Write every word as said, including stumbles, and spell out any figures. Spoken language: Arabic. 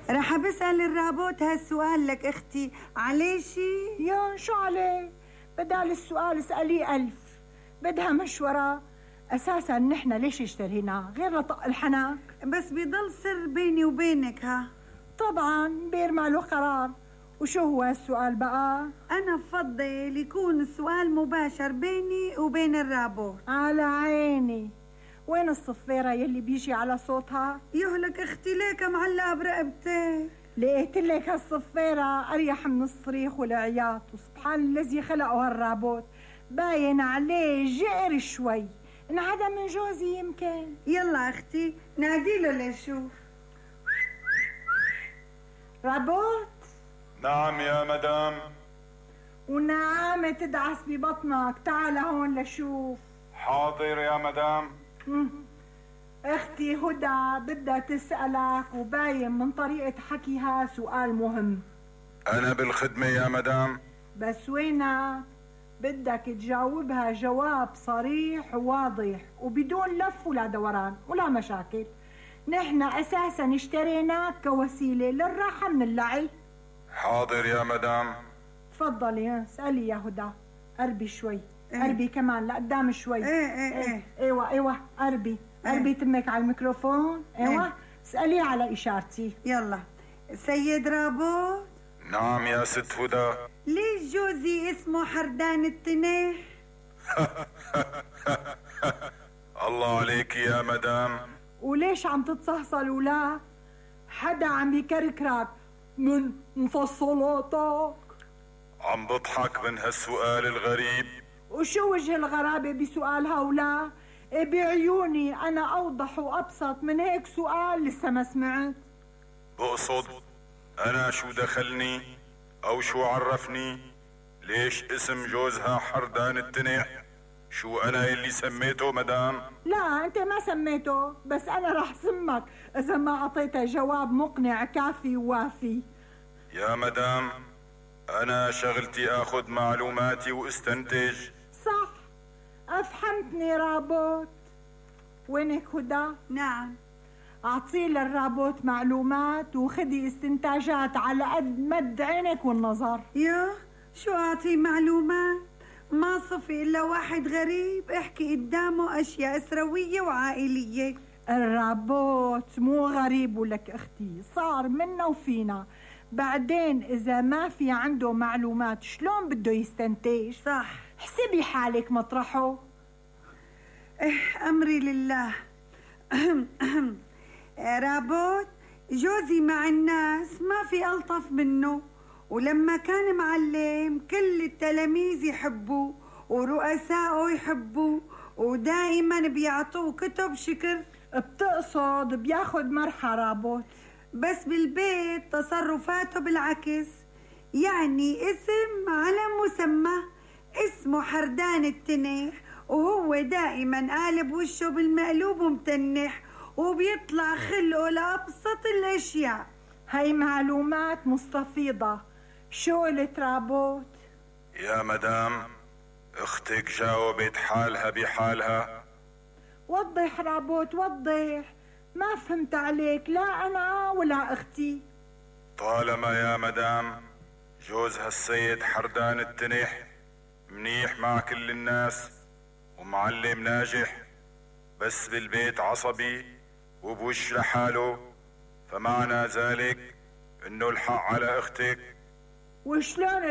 رح بسأل الرابوت هالسؤال لك اختي، عليه شي؟ يا شو عليه؟ بدال السؤال اسأليه ألف. بدها مشورة. أساسا نحن ليش اشتريناه غير لطق الحناك؟ بس بيضل سر بيني وبينك. ها طبعا بيرمى له قرار. وشو هو السؤال بقى؟ أنا بفضل يكون السؤال مباشر بيني وبين الرابوت. على عيني. وين الصفيرة يلي بيجي على صوتها؟ يهلك اختي ليك معلقة برقبتك. لقيت لك هالصفيرة أريح من الصريخ والعياط. وسبحان الذي خلقه هالرابوت، باين عليه جئر شوي. انعدم من جوزي يمكن. يلا اختي ناديله لنشوف. رابوت. نعم يا مدام. ونعامة تدعس ببطنك، تعال هون لشوف. حاضر يا مدام. اختي هدى بدها تسألك، وباين من طريقة حكيها سؤال مهم. أنا بالخدمة يا مدام. بس وينك؟ بدك تجاوبها جواب صريح وواضح وبدون لف ولا دوران ولا مشاكل. نحن أساسا اشتريناك كوسيلة للراحة من اللعب. حاضر يا مدام. تفضلي اسألي يا هدى. قربي شوي. ايه؟ قربي كمان لقدام شوي. ايه ايه ايه ايوه ايوه قربي. ايه؟ قربي تمك على الميكروفون. ايوه ايه؟ اسألي على إشارتي. يلا سيد رابوت. نعم يا ست هدى. ليش جوزي اسمه حردان التنيح؟ الله عليك يا مدام. وليش عم تتصهصل ولا حدا عم يكركرك من مفصلاتك؟ عم بضحك من هالسؤال الغريب. وشو وجه الغرابة بسؤال هولا؟ بعيوني أنا أوضح وأبسط من هيك سؤال لسه ما سمعت. بقصد أنا شو دخلني أو شو عرفني؟ ليش اسم جوزها حردان التنيح؟ شو أنا اللي سميته مدام؟ لا أنت ما سميته، بس أنا رح سمك إذا ما أعطيته جواب مقنع كافي ووافي. يا مدام أنا شغلتي أخذ معلوماتي واستنتج. صح، أفهمتني رابوت. وينك هدى؟ نعم. أعطي للرابوت معلومات وخدي استنتاجات على قد مد عينك والنظر. يا شو أعطي معلومات؟ ما صفي إلا واحد غريب احكي قدامه أشياء أسروية وعائلية. الرابوت مو غريب ولك أختي، صار منا وفينا. بعدين إذا ما في عنده معلومات شلون بده يستنتج؟ صح. حسبي حالك مطرحه. إيه أمري لله. رابوت جوزي مع الناس ما في ألطف منه، ولما كان معلم كل التلاميذ يحبوه ورؤسائه يحبوه ودائما بيعطوه كتب شكر. بتقصد بياخد مرحى رابوت؟ بس بالبيت تصرفاته بالعكس، يعني اسم على مسمى، اسمه حردان التنيح وهو دائما قالب وشه بالمقلوب ومتنح وبيطلع خلقه لأبسط الأشياء. هاي معلومات مستفيضة. شو قلت رابوت؟ يا مدام اختك جاوبت حالها بحالها. وضح رابوت وضح، ما فهمت عليك لا أنا ولا أختي. طالما يا مدام جوزها السيد حردان التنيح منيح مع كل الناس ومعلم ناجح، بس بالبيت عصبي وبوش لحاله، فمعنى ذلك انه الحق على اختك. وشلون